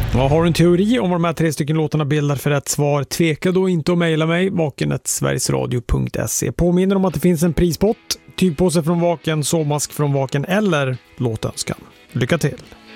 Har du en teori om vad de här 3 stycken låtarna bildar för rätt svar, tveka då inte att mejla mig, vaken@sverigesradio.se. Påminner om att det finns en prispott, tygpåse från Vaken, sovmask från Vaken eller låtönskan. Lycka till!